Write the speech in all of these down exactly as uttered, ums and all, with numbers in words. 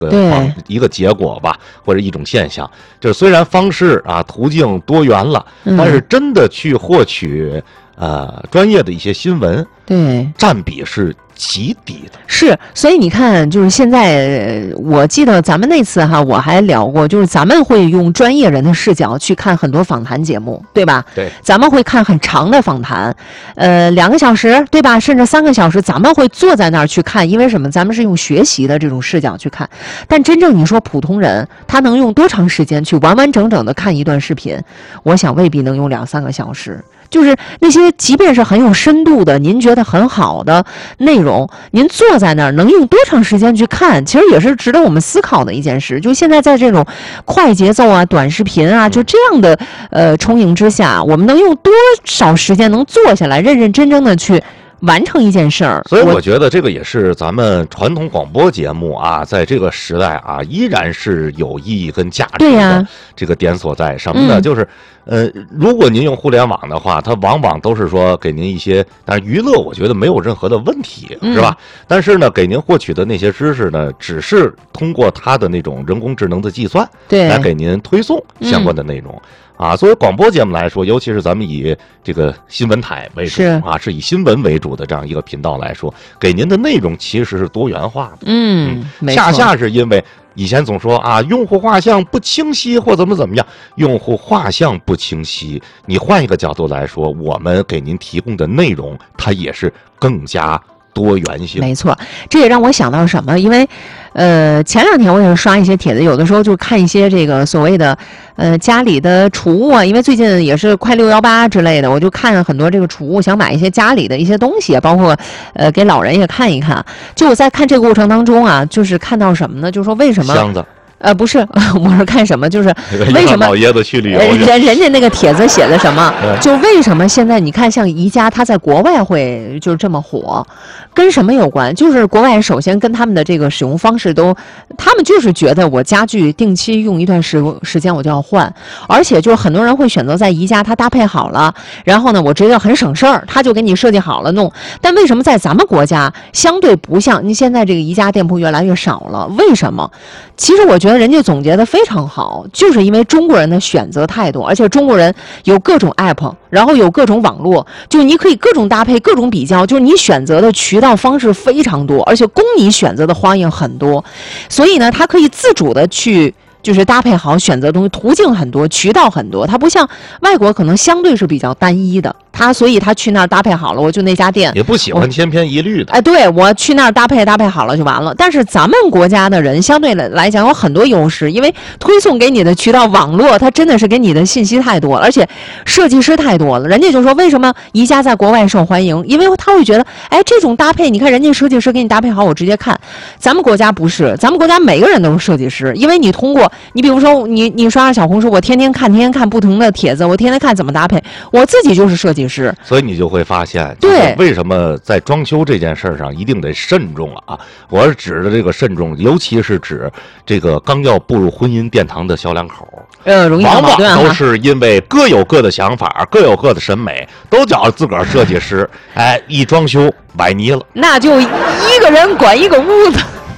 对一个结果吧，或者一种现象。就是虽然方式啊途径多元了，但是真的去获取呃专业的一些新闻， 对占比是极低的。 是，所以你看，就是现在，我记得咱们那次哈，我还聊过，就是咱们会用专业人的视角去看很多访谈节目，对吧？ 对， 咱们会看很长的访谈，呃，两个小时，对吧？甚至三个小时，咱们会坐在那儿去看，因为什么？咱们是用学习的这种视角去看。但真正你说普通人，他能用多长时间去完完整整的看一段视频？我想未必能用两三个小时。就是那些即便是很有深度的，您觉得很好的内容，您坐在那儿能用多长时间去看，其实也是值得我们思考的一件事。就现在在这种快节奏啊、短视频啊，就这样的呃充盈之下，我们能用多少时间能坐下来认认真真的去完成一件事儿？ 所以我觉得这个也是咱们传统广播节目啊，在这个时代啊，依然是有意义跟价值的这个点所在。什么呢？ 嗯、 就是呃，如果您用互联网的话，它往往都是说给您一些，但是娱乐我觉得没有任何的问题，是吧？嗯、但是呢，给您获取的那些知识呢，只是通过它的那种人工智能的计算， 对， 来给您推送相关的内容。嗯、啊，作为广播节目来说，尤其是咱们以这个新闻台为主啊，是以新闻为主的这样一个频道来说，给您的内容其实是多元化的。 嗯， 嗯恰恰是因为以前总说啊，用户画像不清晰或怎么怎么样，用户画像不清晰，你换一个角度来说，我们给您提供的内容，它也是更加多元性。 没错，这也让我想到什么？因为，呃，前两天我也是刷一些帖子，有的时候就看一些这个所谓的，呃，家里的储物啊，因为最近也是快六幺八之类的，我就看很多这个储物，想买一些家里的一些东西，包括呃给老人也看一看。就我在看这个过程当中啊，就是看到什么呢？就是说为什么箱子。 呃，不是，我是看什么，就是为什么老爷子去旅游， 人人家那个帖子写的什么，就为什么现在你看像宜家，它在国外会就是这么火，跟什么有关？就是国外首先跟他们的这个使用方式都，他们就是觉得我家具定期用一段时时间我就要换，而且就是很多人会选择在宜家它搭配好了，然后呢，我觉得很省事儿，他就给你设计好了弄。但为什么在咱们国家相对不像？你现在这个宜家店铺越来越少了，为什么？其实我觉得人家总结的非常好，就是因为中国人的选择太多，而且中国人有各种 app， 然后有各种网络，就你可以各种搭配、各种比较，就是你选择的渠道方式非常多，而且供你选择的花样很多，所以呢，它可以自主的去就是搭配好选择东西，途径很多，渠道很多，它不像外国可能相对是比较单一的。他所以他去那儿搭配好了，我就那家店也不喜欢千篇一律的。 哎，对，我去那儿搭配搭配好了就完了。但是咱们国家的人相对来讲有很多优势，因为推送给你的渠道网络，它真的是给你的信息太多了，而且设计师太多了。人家就说为什么宜家在国外受欢迎，因为他会觉得，哎，这种搭配，你看人家设计师给你搭配好，我直接看。咱们国家不是，咱们国家每个人都是设计师，因为你通过你比如说你你刷小红书，我天天看天天看不同的帖子，我天天看怎么搭配，我自己就是设计师。 所以你就会发现， 对， 为什么在装修这件事上一定得慎重啊？我是指的这个慎重，尤其是指这个刚要步入婚姻殿堂的小两口， 呃，容易往往都是因为各有各的想法，各有各的审美，都找自个儿设计师，哎，一装修崴泥了， 那就一个人管一个屋子。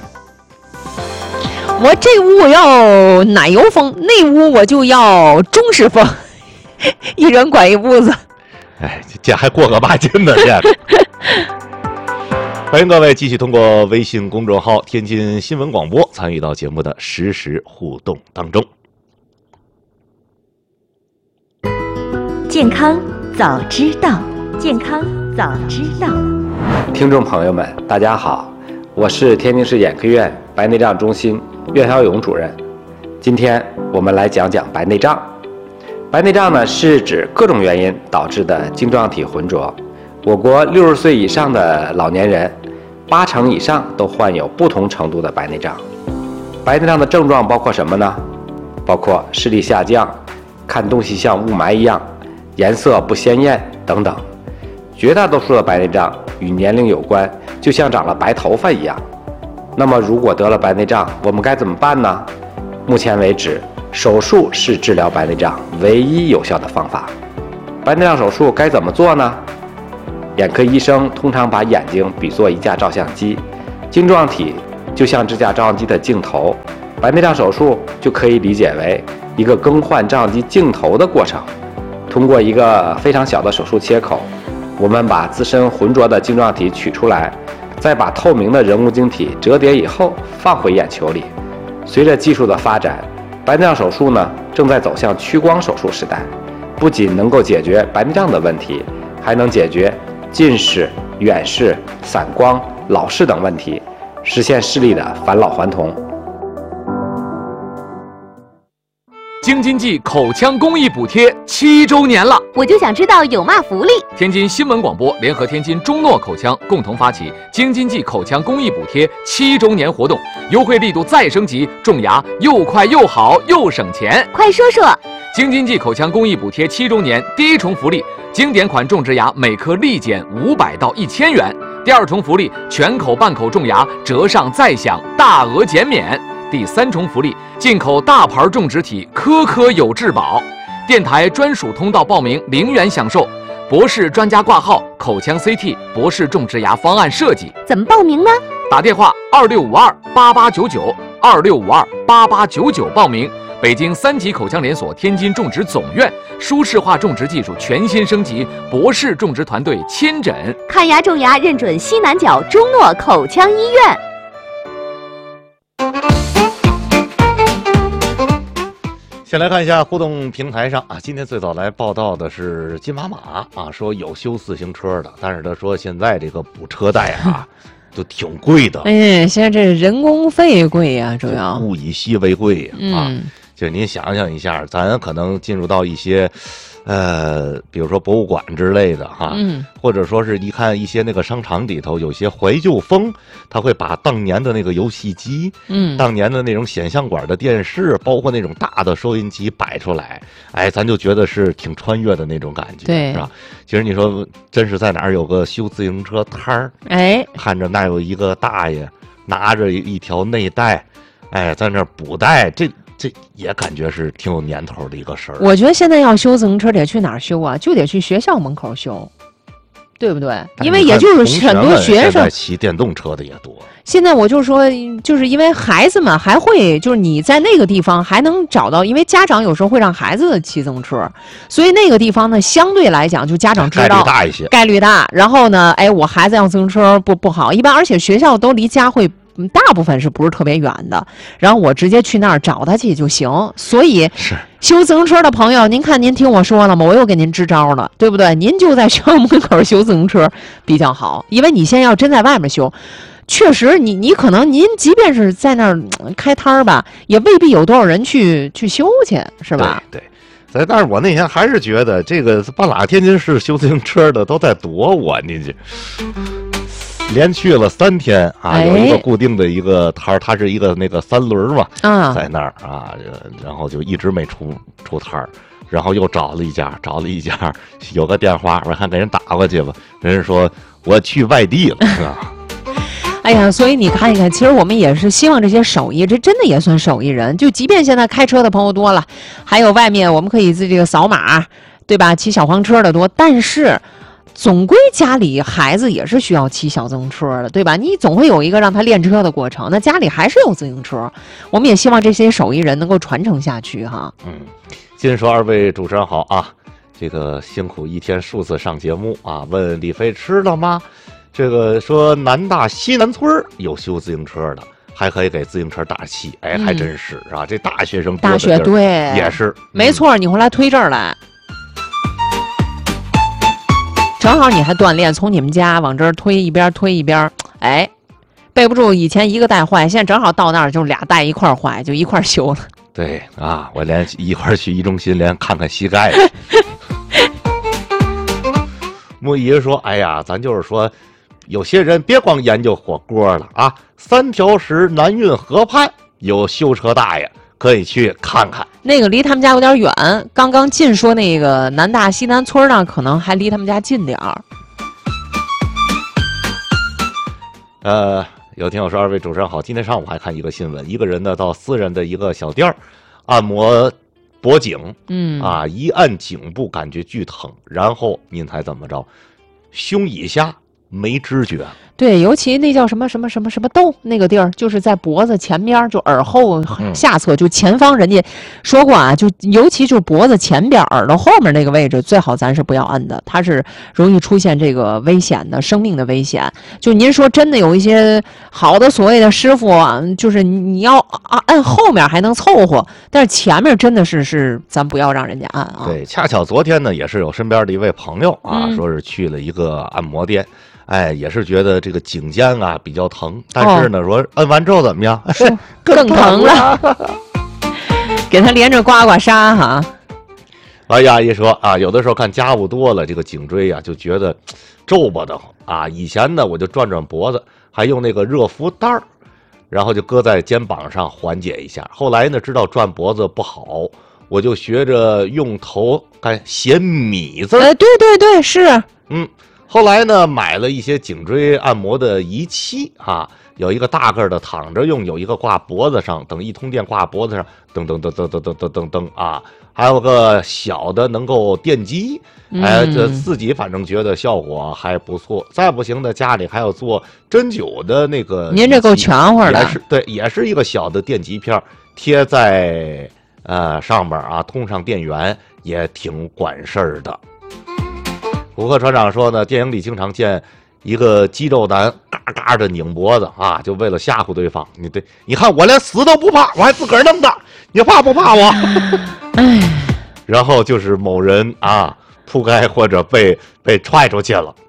我这屋要奶油风，那屋我就要中式风，一人管一屋子。 哎，这还过个八斤呢，这样。欢迎各位继续通过微信公众号天津新闻广播参与到节目的实时互动当中。 健康早知道，健康早知道。 听众朋友们，大家好，我是天津市眼科院白内障中心岳小勇主任。今天我们来讲讲白内障。白内障呢，是指各种原因导致的晶状体浑浊。我国六十岁以上的老年人，八成以上都患有不同程度的白内障。白内障的症状包括什么呢？包括视力下降，看东西像雾霾一样，颜色不鲜艳等等。绝大多数的白内障与年龄有关，就像长了白头发一样。那么如果得了白内障，我们该怎么办呢？目前为止，手术是治疗白内障唯一有效的方法。白内障手术该怎么做呢？眼科医生通常把眼睛比作一架照相机，晶状体就像支架照相机的镜头，白内障手术就可以理解为一个更换照相机镜头的过程。通过一个非常小的手术切口，我们把自身浑浊的晶状体取出来，再把透明的人工晶体折叠以后放回眼球里。随着技术的发展，白内障手术呢正在走向屈光手术时代，不仅能够解决白内障的问题，还能解决近视、远视、散光、老视等问题，实现视力的返老还童。 京津冀口腔公益补贴七周年了， 我就想知道有嘛福利。 天津新闻广播联合天津中诺口腔共同发起京津冀口腔公益补贴七周年活动，优惠力度再升级，种牙又快又好又省钱。 快说说。 京津冀口腔公益补贴七周年第一重福利，经典款种植牙每颗立减五百到一千元。第二重福利，全口半口种牙折上再享大额减免。第三重福利，进口大牌种植体，颗颗有质保。电台专属通道报名零元享受，博士专家挂号，口腔 C T 博士种植牙方案设计。 怎么报名呢？ 打电话二六五二八八九九二六五二八八九九报名。北京三级口腔连锁天津种植总院舒适化种植技术全新升级，博士种植团队亲诊看牙种牙，认准西南角中诺口腔医院。 先来看一下互动平台上啊，今天最早来报道的是金马马啊，说有修自行车的，但是他说现在这个补车贷啊都挺贵的。 哎，现在这人工费贵呀、啊，主要物以稀为贵啊。 嗯， 就是您想象一下，咱可能进入到一些，呃，比如说博物馆之类的哈， 嗯， 或者说是一看一些那个商场里头有些怀旧风，他会把当年的那个游戏机， 嗯， 当年的那种显像管的电视，包括那种大的收音机摆出来，哎，咱就觉得是挺穿越的那种感觉， 对， 是吧？其实你说，真是在哪儿有个修自行车摊儿， 哎， 看着那有一个大爷拿着一条内带，哎，在那儿补带，这。这也感觉是挺有年头的一个事儿。 我觉得现在要修自行车得去哪儿修啊？就得去学校门口修，对不对？因为也就是很多学生现在骑电动车的也多。 现在我就说，就是因为孩子们还会，就是你在那个地方还能找到，因为家长有时候会让孩子骑自行车，所以那个地方呢，相对来讲就家长知道概率大一些， 概率大。然后呢，哎，我孩子要自行车不不好，一般而且学校都离家会。大部分是不是特别远的？然后我直接去那儿找他去就行。所以是修自行车的朋友，您看您听我说了吗？我又给您支招了，对不对？您就在学校门口修自行车比较好，因为你现在要真在外面修，确实你你可能您即便是在那儿开摊儿吧，也未必有多少人去去修去，是吧？ 对。对但是我那天还是觉得这个半拉天津市修自行车的都在躲我，你这。连去了三天啊，有一个固定的一个摊儿，它是一个那个三轮嘛， 啊， 在那儿啊，然后就一直没出出摊儿，然后又找了一家，找了一家，有个电话，我看给人打过去吧，人家说我去外地了啊。 哎呀，所以你看一看，其实我们也是希望这些手艺，这真的也算手艺人。就即便现在开车的朋友多了，还有外面我们可以自这个扫码，对吧？骑小黄车的多，但是。总归家里孩子也是需要骑小自行车的，对吧？你总会有一个让他练车的过程，那家里还是有自行车，我们也希望这些手艺人能够传承下去哈。 嗯，先说二位主持人好啊，这个辛苦一天数次上节目啊，问李飞吃了吗？这个说南大西南村有修自行车的，还可以给自行车打气，哎，还真是啊，这大学生大学对也是没错，你回来推这儿来。正好你还锻炼，从你们家往这儿推一边推一边，哎，备不住以前一个带坏，现在正好到那儿就俩带一块儿坏，就一块儿修了。 对啊，我连一块儿去一中心连看看膝盖。木姨说：“哎呀，咱就是说，有些人别光研究火锅了啊，三条石南运河畔有修车大爷。”可以去看看， 那个离他们家有点远。刚刚进说那个南大西南村呢，可能还离他们家近点儿。 呃，有听友说二位主持人好，今天上午还看一个新闻，一个人呢到私人的一个小店儿按摩脖颈， 嗯啊，一按颈部感觉剧疼，然后您猜怎么着？胸以下没知觉。 对，尤其那叫什么什么什么什么洞那个地儿，就是在脖子前边，就耳后下侧，就前方。人家说过啊，就尤其就脖子前边、耳朵后面那个位置，最好咱是不要摁的，它是容易出现这个危险的，生命的危险。就您说真的有一些好的所谓的师傅啊，就是你要啊按后面还能凑合，但是前面真的是是咱不要让人家按啊。 对，恰巧昨天呢，也是有身边的一位朋友啊，嗯、说是去了一个按摩店。哎，也是觉得这个颈肩啊比较疼，但是呢，哦、说摁完之后怎么样？ 哦、更疼了，给他连着刮刮痧哈。 哎呀，一说啊，有的时候看家务多了，这个颈椎啊就觉得皱巴的慌啊。以前呢，我就转转脖子，还用那个热敷袋儿，然后就搁在肩膀上缓解一下。后来呢，知道转脖子不好，我就学着用头看写米字。 哎，对对对，是， 嗯。后来呢，买了一些颈椎按摩的仪器啊，有一个大个的躺着用，有一个挂脖子上，等一通电挂脖子上，噔噔噔噔噔噔噔噔噔啊，还有个小的能够电击，哎，这自己反正觉得效果还不错。再不行的，家里还有做针灸的那个， 您这够全乎的， 也是对，也是一个小的电极片，贴在呃上边啊，通上电源，也挺管事儿的。胡克船长说呢，电影里经常见一个肌肉男嘎嘎的拧脖子啊，就为了吓唬对方。你对，你看我连死都不怕，我还自个儿弄的，你怕不怕我？哎，然后就是某人啊扑开或者被被踹出去了。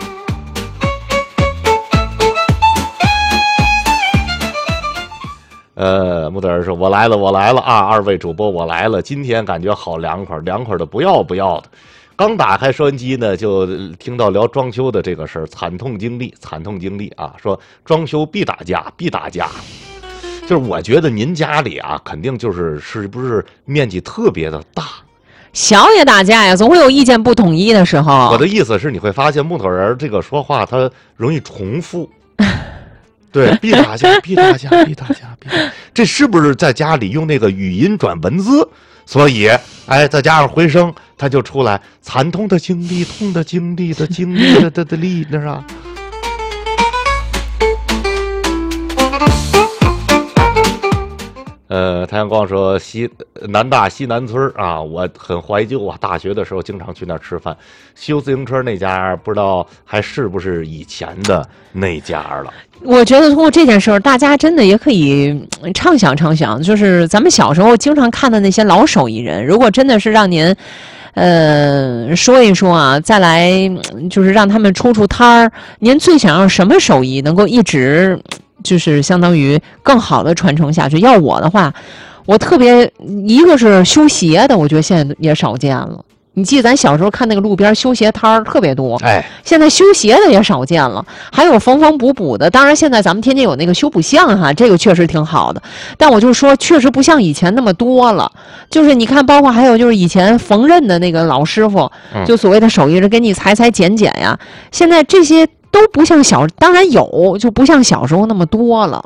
呃，木德儿说：“我来了，我来了啊！二位主播，我来了。今天感觉好凉快，凉快的不要不要的。”刚打开收音机呢，就听到聊装修的这个事儿，惨痛经历，惨痛经历啊！说装修必打架，必打架。就是我觉得您家里啊，肯定就是是不是面积特别的大， 小也打架呀，总会有意见不统一的时候。 我的意思是，你会发现木头人这个说话他容易重复。对，必打架，必打架，必打架，必打架。这是不是在家里用那个语音转文字？所以，哎，再加上回声，他就出来惨痛的经历，痛的经历的经历的的的历那啊。呃，太阳光说西南大西南村啊，我很怀旧啊，大学的时候经常去那儿吃饭。修自行车那家不知道还是不是以前的那家了。 我觉得通过这件事儿，大家真的也可以畅想畅想，就是咱们小时候经常看的那些老手艺人，如果真的是让您呃说一说啊，再来就是让他们出出摊儿，您最想要什么手艺能够一直就是相当于更好的传承下去？要我的话，我特别一个是修鞋的，我觉得现在也少见了。你记得咱小时候看那个路边修鞋摊儿特别多， 哎， 现在修鞋的也少见了，还有缝缝补补的。当然，现在咱们天天有那个修补匠哈，这个确实挺好的。但我就说，确实不像以前那么多了。就是你看，包括还有就是以前缝纫的那个老师傅，就所谓的手艺人，给你裁裁剪剪呀。现在这些都不像小，当然有，就不像小时候那么多了。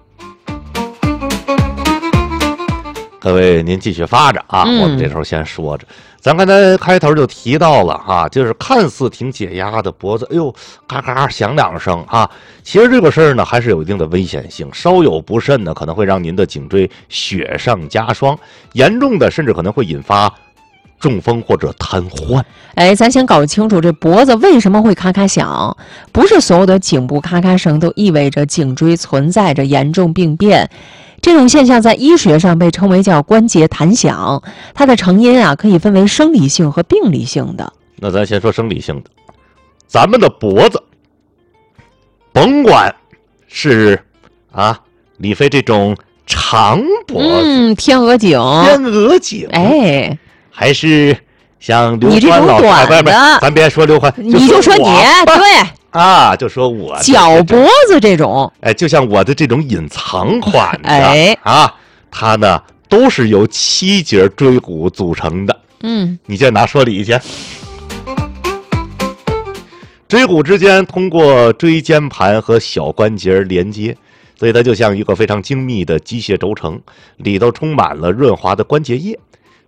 各位，您继续发着啊，嗯、我们这时候先说着。咱刚才开头就提到了啊，就是看似挺解压的脖子，哎呦，嘎嘎响两声啊。其实这个事儿呢，还是有一定的危险性，稍有不慎呢，可能会让您的颈椎雪上加霜，严重的甚至可能会引发中风或者瘫痪。 哎，咱先搞清楚这脖子为什么会咔咔响，不是所有的颈部咔咔声都意味着颈椎存在着严重病变。这种现象在医学上被称为叫关节弹响，它的成因啊可以分为生理性和病理性的。 那咱先说生理性的，咱们的脖子，甭管是啊李飞这种长脖子， 嗯，天鹅颈， 天鹅颈， 哎， 还是像刘你这欢老师， 种短的， 咱别说刘欢， 你就说你对。 啊，就说我脚脖子这种， 哎，就像我的这种隐藏款的， 哎啊，它呢都是由七节椎骨组成的。 嗯， 你先拿说理去。椎骨之间通过椎间盘和小关节连接，所以它就像一个非常精密的机械轴承，里头充满了润滑的关节液。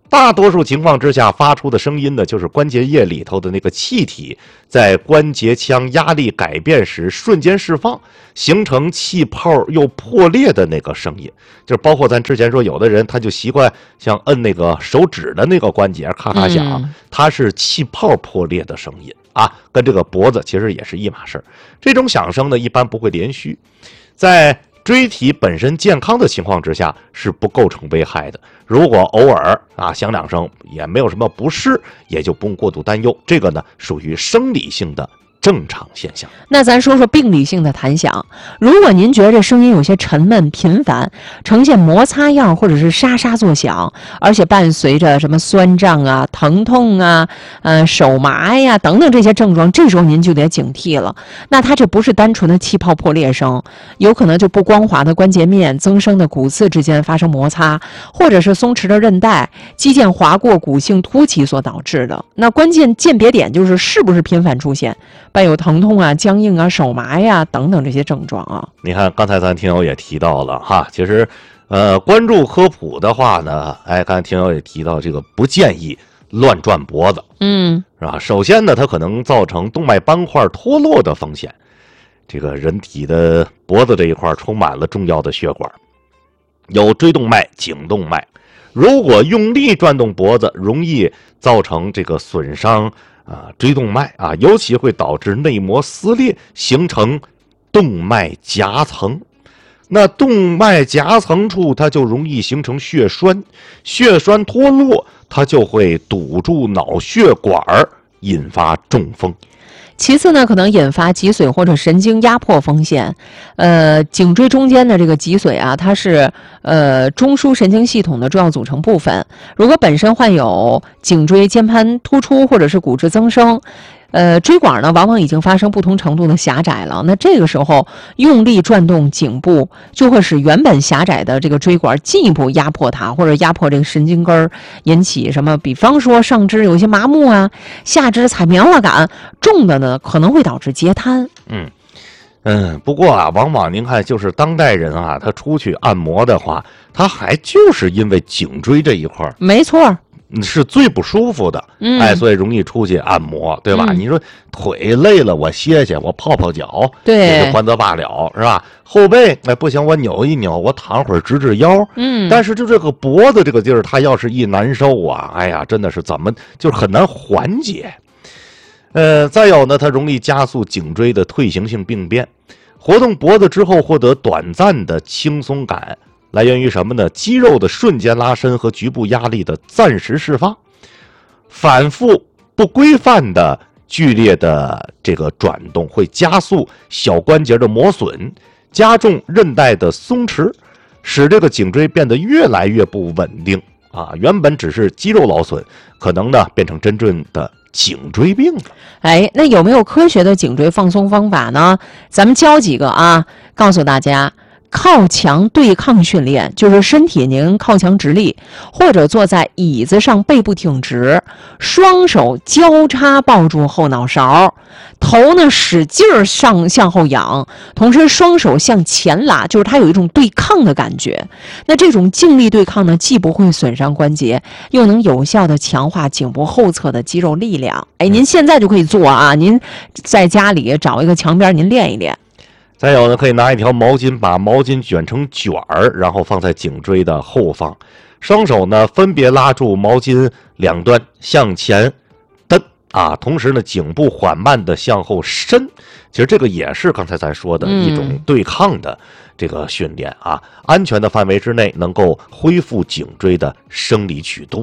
大多数情况之下发出的声音呢，就是关节液里头的那个气体在关节腔压力改变时瞬间释放，形成气泡又破裂的那个声音。就是包括咱之前说，有的人他就习惯像摁那个手指的那个关节咔咔响， 嗯、 它是气泡破裂的声音啊，跟这个脖子其实也是一码事。这种响声呢，一般不会连续，在椎体本身健康的情况之下是不构成危害的。如果偶尔啊响两声也没有什么不适，也就不用过度担忧。这个呢属于生理性的正常现象。 那咱说说病理性的弹响。如果您觉得这声音有些沉闷频繁，呈现摩擦样或者是沙沙作响，而且伴随着什么酸胀啊、疼痛啊、呃手麻呀等等这些症状，这时候您就得警惕了。那它这不是单纯的气泡破裂声，有可能就不光滑的关节面、增生的骨刺之间发生摩擦，或者是松弛的韧带、肌腱划过骨性凸起所导致的。那关键鉴别点就是是不是频繁出现，伴有疼痛啊、僵硬啊、手麻呀等等这些症状啊。 你看，刚才咱听友也提到了哈，其实，呃，关注科普的话呢，哎，刚才听友也提到这个不建议乱转脖子， 嗯， 是吧？首先呢，它可能造成动脉斑块脱落的风险。这个人体的脖子这一块充满了重要的血管，有椎动脉、颈动脉。如果用力转动脖子，容易造成这个损伤啊，椎动脉啊，尤其会导致内膜撕裂，形成动脉夹层。那动脉夹层处，它就容易形成血栓，血栓脱落，它就会堵住脑血管，引发中风。 其次呢，可能引发脊髓或者神经压迫风险。呃，颈椎中间的这个脊髓啊，它是呃中枢神经系统的重要组成部分。如果本身患有颈椎间盘突出或者是骨质增生，呃，椎管呢往往已经发生不同程度的狭窄了。那这个时候用力转动颈部，就会使原本狭窄的这个椎管进一步压迫它，或者压迫这个神经根儿，引起什么？比方说上肢有一些麻木啊，下肢踩棉花感，重的呢可能会导致截瘫。 嗯嗯，不过啊，往往您看，就是当代人啊，他出去按摩的话，他还就是因为颈椎这一块， 没错。 是最不舒服的， 嗯， 哎，所以容易出去按摩，对吧？ 嗯、 你说腿累了，我歇歇，我泡泡脚， 对， 也就还则罢了，是吧？后背，哎，不行，我扭一扭，我躺会儿直直腰， 嗯。 但是就这个脖子这个地儿，它要是一难受啊，哎呀，真的是怎么就是很难缓解。呃，再有呢，它容易加速颈椎的退行性病变，活动脖子之后获得短暂的轻松感。来源于什么呢？肌肉的瞬间拉伸和局部压力的暂时释放，反复不规范的剧烈的这个转动会加速小关节的磨损，加重韧带的松弛，使这个颈椎变得越来越不稳定啊！原本只是肌肉劳损，可能呢变成真正的颈椎病了。 哎，那有没有科学的颈椎放松方法呢？咱们教几个啊，告诉大家。靠墙对抗训练就是身体您靠墙直立，或者坐在椅子上背部挺直，双手交叉抱住后脑勺，头呢使劲儿上向后仰，同时双手向前拉，就是它有一种对抗的感觉。那这种静力对抗呢，既不会损伤关节，又能有效的强化颈部后侧的肌肉力量。哎，您现在就可以做啊，您在家里找一个墙边您练一练。 再有呢，可以拿一条毛巾，把毛巾卷成卷儿，然后放在颈椎的后方，双手呢分别拉住毛巾两端向前蹬啊，同时呢颈部缓慢的向后伸。其实这个也是刚才咱说的一种对抗的这个训练啊，嗯、安全的范围之内能够恢复颈椎的生理曲度。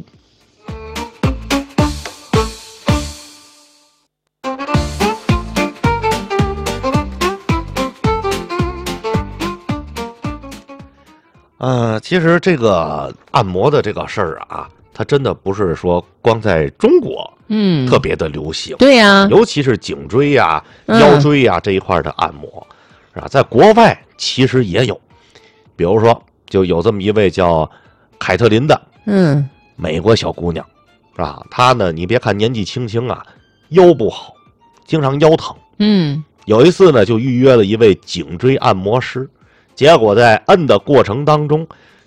呃，其实这个按摩的这个事儿啊，它真的不是说光在中国，嗯，特别的流行。 对呀、啊， 尤其是颈椎呀、啊、腰椎呀、啊、这一块的按摩，是吧？在国外其实也有，比如说就有这么一位叫凯特琳的，嗯，美国小姑娘，是吧？她呢，你别看年纪轻轻啊，腰不好，经常腰疼，嗯，有一次呢，就预约了一位颈椎按摩师。结果在摁的过程当中，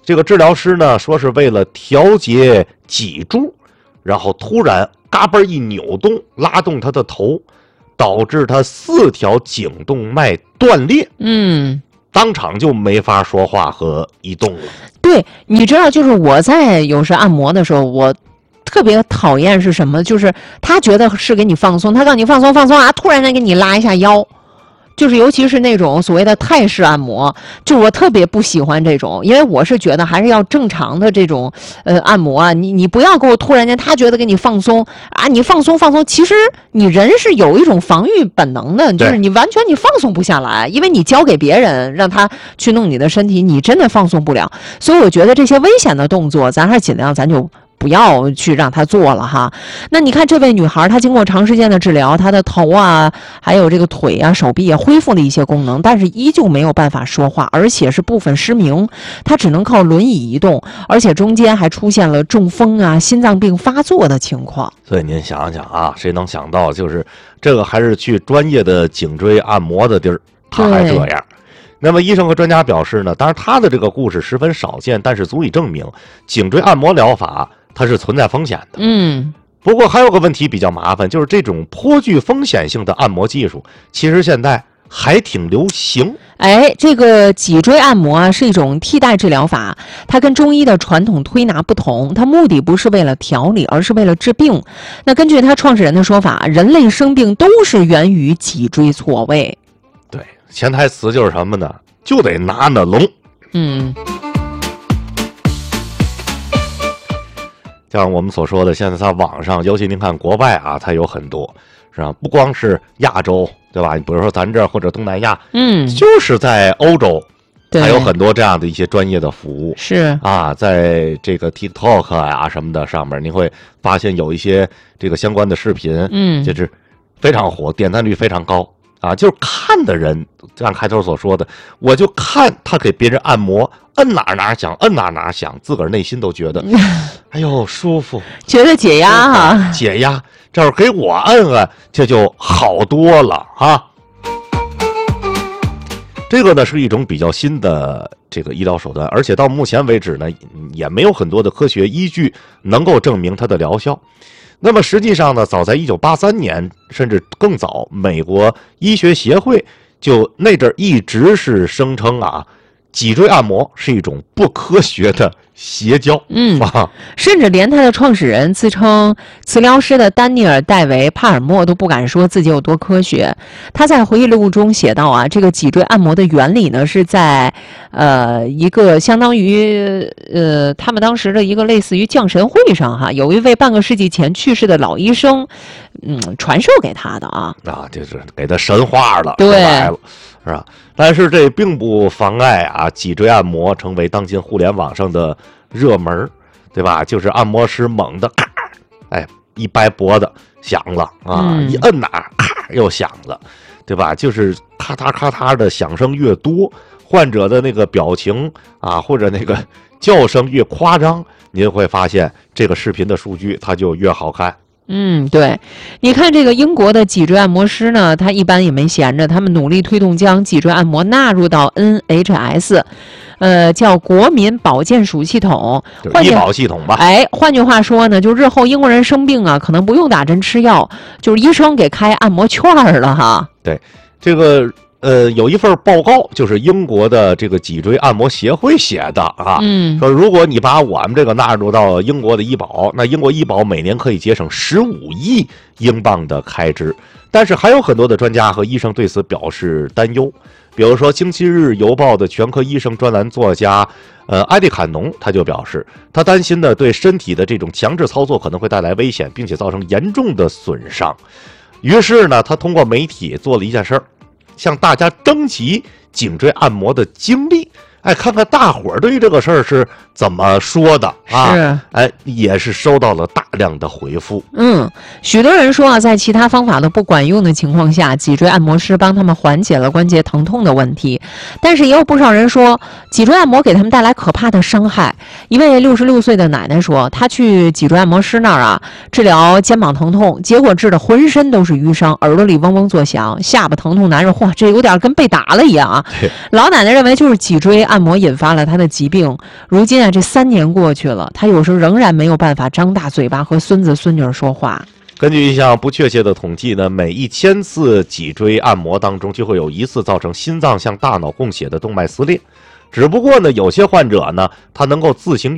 这个治疗师呢说是为了调节脊柱，然后突然嘎嘣一扭动，拉动他的头，导致他四条颈动脉断裂， 嗯， 当场就没法说话和移动了。 对，你知道，就是我在有时按摩的时候，我特别讨厌是什么？就是他觉得是给你放松，他告诉你放松放松啊，突然间给你拉一下腰。就是尤其是那种所谓的泰式按摩，就我特别不喜欢这种，因为我是觉得还是要正常的这种呃按摩啊，你你不要给我突然间他觉得给你放松啊，你放松放松，其实你人是有一种防御本能的，就是你完全你放松不下来，因为你交给别人让他去弄你的身体，你真的放松不了，所以我觉得这些危险的动作，咱还是尽量咱就不要去让他做了哈。那你看这位女孩，她经过长时间的治疗，她的头啊，还有这个腿啊、手臂也恢复了一些功能，但是依旧没有办法说话，而且是部分失明，她只能靠轮椅移动，而且中间还出现了中风啊、心脏病发作的情况。 所以您想想啊，谁能想到，就是这个还是去专业的颈椎按摩的地儿，他还这样。那么医生和专家表示呢，当然他的这个故事十分少见，但是足以证明颈椎按摩疗法它是存在风险的。 嗯， 不过还有个问题比较麻烦，就是这种颇具风险性的按摩技术，其实现在还挺流行。 哎，这个脊椎按摩啊是一种替代治疗法，它跟中医的传统推拿不同，它目的不是为了调理，而是为了治病。那根据它创始人的说法，人类生病都是源于脊椎错位。 对，潜台词就是什么呢？就得拿那龙。 嗯。 像我们所说的，现在在网上，尤其您看国外啊，它有很多，是吧？不光是亚洲，对吧？你比如说咱这儿或者东南亚， 嗯， 就是在欧洲， 对， 还有很多这样的一些专业的服务。 是啊，在这个 TikTok 啊什么的上面，你会发现有一些这个相关的视频， 嗯， 就是非常火，点赞率非常高。啊，就是看的人，就像开头所说的，我就看他给别人按摩，摁哪哪响，摁哪哪响，自个儿内心都觉得，哎呦舒服， 觉得解压哈、啊， 解压。这要是给我摁摁，这就好多了啊。这个呢是一种比较新的这个医疗手段，而且到目前为止呢，也没有很多的科学依据能够证明它的疗效。那么实际上呢，早在一九八三年甚至更早，美国医学协会就那阵儿一直是声称啊，脊椎按摩是一种不科学的邪教。 嗯啊， 甚至连他的创始人自称磁疗师的丹尼尔·戴维·帕尔默都不敢说自己有多科学。他在回忆录中写道啊，这个脊椎按摩的原理呢，是在呃一个相当于呃他们当时的一个类似于降神会上哈，有一位半个世纪前去世的老医生，嗯，传授给他的啊。 啊，就是给他神化了， 对， 说白了，是吧？但是这并不妨碍啊，脊椎按摩成为当今互联网上的热门，对吧？就是按摩师猛的咔，哎，一掰脖子响了啊， 嗯、 一摁哪咔又响了，对吧？就是咔嗒咔嗒的响声越多，患者的那个表情啊，或者那个叫声越夸张，您会发现这个视频的数据它就越好看。 嗯，对，你看这个英国的脊椎按摩师呢，他一般也没闲着，他们努力推动将脊椎按摩纳入到 N H S， 呃，叫国民保健署系统， 医保系统吧。 哎，换句话说呢，就日后英国人生病啊，可能不用打针吃药，就是医生给开按摩券了哈。 对，这个。呃，有一份报告，就是英国的这个脊椎按摩协会写的啊， 嗯， 说如果你把我们这个纳入到英国的医保，那英国医保每年可以节省十五亿英镑的开支。但是还有很多的专家和医生对此表示担忧，比如说《星期日邮报》的全科医生专栏作家，呃，埃迪坎农他就表示，他担心的对身体的这种强制操作可能会带来危险，并且造成严重的损伤。于是呢，他通过媒体做了一件事儿。向大家征集颈椎按摩的经历，哎，看看大伙儿对于这个事儿是怎么说的啊？ 是， 哎，也是收到了大量的回复。 嗯，许多人说啊，在其他方法都不管用的情况下，脊椎按摩师帮他们缓解了关节疼痛的问题。但是也有不少人说，脊椎按摩给他们带来可怕的伤害。一位六十六岁的奶奶说，她去脊椎按摩师那儿啊治疗肩膀疼痛，结果治得浑身都是淤伤，耳朵里嗡嗡作响，下巴疼痛难受，嚯，这有点跟被打了一样啊。老奶奶认为就是脊椎按按摩引发了他的疾病。如今啊，这三年过去了，他有时候仍然没有办法张大嘴巴和孙子孙女说话。 根据一项不确切的统计呢，每一千次脊椎按摩当中就会有一次造成心脏向大脑供血的动脉撕裂。只不过呢，有些患者呢，他能够自行